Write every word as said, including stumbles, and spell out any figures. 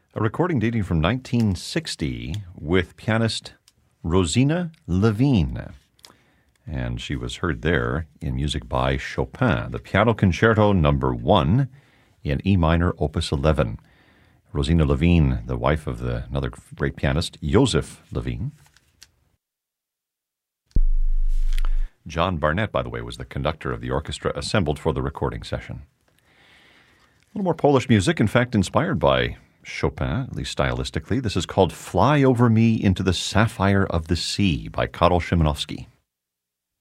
A recording dating from nineteen sixty with pianist Rosina Levine. And she was heard there in music by Chopin, the Piano Concerto Number One in E minor, Opus eleven. Rosina Levine, the wife of the, another great pianist, Joseph Levine. John Barnett, by the way, was the conductor of the orchestra assembled for the recording session. A little more Polish music, in fact, inspired by Chopin, at least stylistically. This is called Fly Over Me into the Sapphire of the Sea by Karol Szymanowski.